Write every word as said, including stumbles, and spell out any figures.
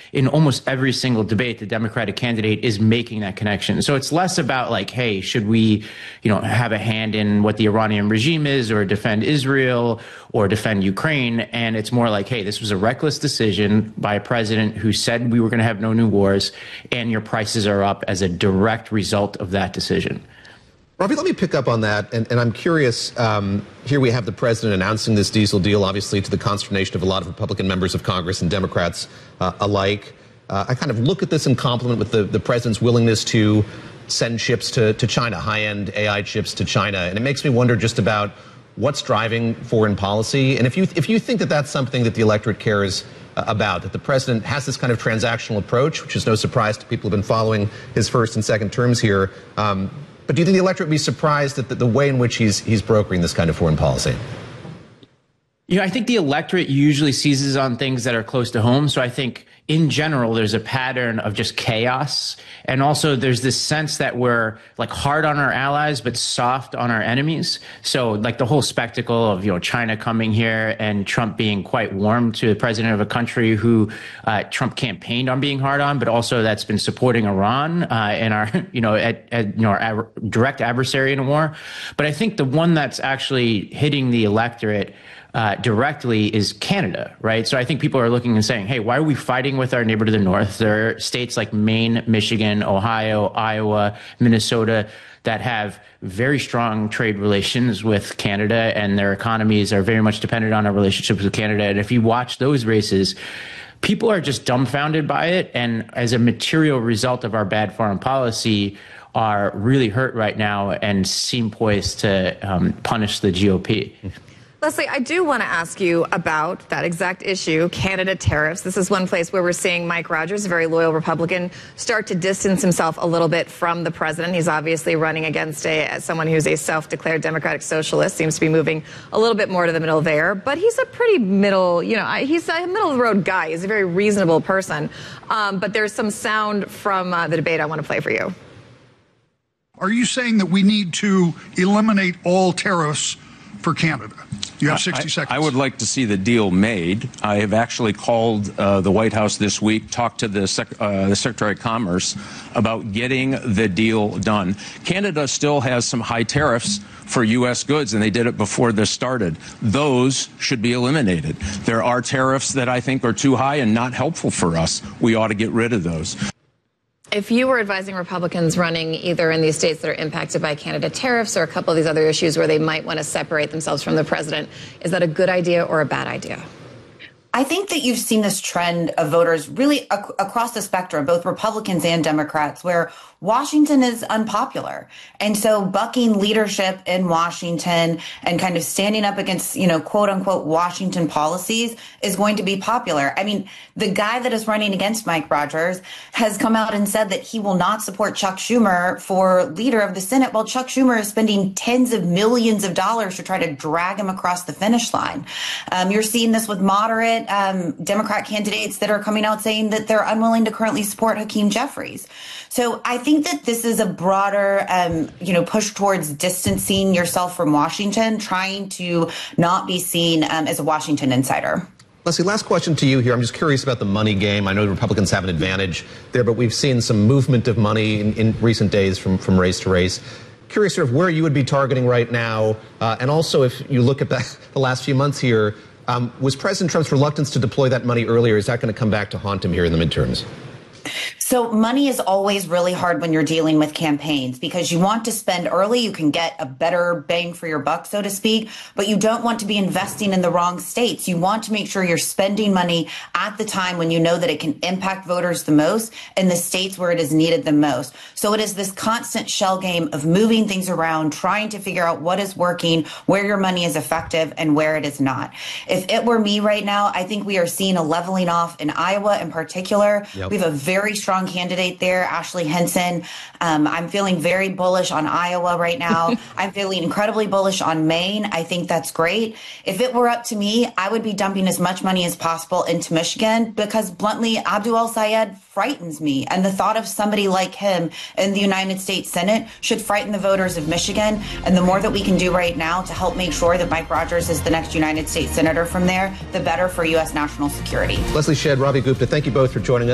in almost every single debate, the Democratic candidate is making that connection. So it's less about like, hey, should we, you know, have a hand in what the Iranian regime is or defend Israel or defend Ukraine? And it's more like, hey, this was a reckless decision by a president who said we were going to have no new wars, and your prices are up as a direct result of that decision. Ravi, let me pick up on that, and, and I'm curious, um, here we have the president announcing this diesel deal, obviously to the consternation of a lot of Republican members of Congress and Democrats uh, alike. Uh, I kind of look at this in complement with the, the president's willingness to send chips to, to China, high-end A I chips to China, and it makes me wonder just about what's driving foreign policy, and if you, if you think that that's something that the electorate cares uh, about, that the president has this kind of transactional approach, which is no surprise to people who have been following his first and second terms here. Um, But do you think the electorate would be surprised at the, the way in which he's he's brokering this kind of foreign policy? You know, I think the electorate usually seizes on things that are close to home. So I think in general, there's a pattern of just chaos. And also there's this sense that we're like hard on our allies, but soft on our enemies. So like the whole spectacle of, you know, China coming here and Trump being quite warm to the president of a country who uh, Trump campaigned on being hard on, but also that's been supporting Iran uh, and our, you know, at, at, you know, our ad- direct adversary in a war. But I think the one that's actually hitting the electorate Uh, directly is Canada, right? So I think people are looking and saying, hey, why are we fighting with our neighbor to the north? There are states like Maine, Michigan, Ohio, Iowa, Minnesota that have very strong trade relations with Canada, and their economies are very much dependent on our relationships with Canada. And if you watch those races, people are just dumbfounded by it. And as a material result of our bad foreign policy, are really hurt right now and seem poised to um, punish the G O P. Leslie, I do want to ask you about that exact issue, Canada tariffs. This is one place where we're seeing Mike Rogers, a very loyal Republican, start to distance himself a little bit from the president. He's obviously running against a someone who's a self-declared democratic socialist, seems to be moving a little bit more to the middle there. But he's a pretty middle, you know, he's a middle-of-the-road guy. He's a very reasonable person. Um, but there's some sound from uh, the debate I want to play for you. Are you saying that we need to eliminate all tariffs for Canada? You have sixty seconds. I, I would like to see the deal made. I have actually called uh, the White House this week, talked to the, sec uh, the Secretary of Commerce about getting the deal done. Canada still has some high tariffs for U S goods, and they did it before this started. Those should be eliminated. There are tariffs that I think are too high and not helpful for us. We ought to get rid of those. If you were advising Republicans running either in these states that are impacted by Canada tariffs or a couple of these other issues where they might want to separate themselves from the president, is that a good idea or a bad idea? I think that you've seen this trend of voters really ac across the spectrum, both Republicans and Democrats, where Washington is unpopular. And so bucking leadership in Washington and kind of standing up against, you know, quote unquote, Washington policies is going to be popular. I mean, the guy that is running against Mike Rogers has come out and said that he will not support Chuck Schumer for leader of the Senate, while Chuck Schumer is spending tens of millions of dollars to try to drag him across the finish line. Um, you're seeing this with moderate um, Democrat candidates that are coming out saying that they're unwilling to currently support Hakeem Jeffries. So I think that this is a broader, um, you know, push towards distancing yourself from Washington, trying to not be seen um, as a Washington insider. Leslie, last question to you here. I'm just curious about the money game. I know the Republicans have an advantage there, but we've seen some movement of money in, in recent days from, from race to race. Curious sort of where you would be targeting right now. Uh, and also, if you look at the, the last few months here, um, was President Trump's reluctance to deploy that money earlier, is that going to come back to haunt him here in the midterms? So money is always really hard when you're dealing with campaigns because you want to spend early. You can get a better bang for your buck, so to speak, but you don't want to be investing in the wrong states. You want to make sure you're spending money at the time when you know that it can impact voters the most in the states where it is needed the most. So it is this constant shell game of moving things around, trying to figure out what is working, where your money is effective and where it is not. If it were me right now, I think we are seeing a leveling off in Iowa in particular. Yep. We have a very strong candidate there, Ashley Henson. Um, I'm feeling very bullish on Iowa right now. I'm feeling incredibly bullish on Maine. I think that's great. If it were up to me, I would be dumping as much money as possible into Michigan because bluntly, Abdul El-Sayed frightens me. And the thought of somebody like him in the United States Senate should frighten the voters of Michigan. And the more that we can do right now to help make sure that Mike Rogers is the next United States Senator from there, the better for U S national security. Leslie Shedd, Ravi Gupta, thank you both for joining us.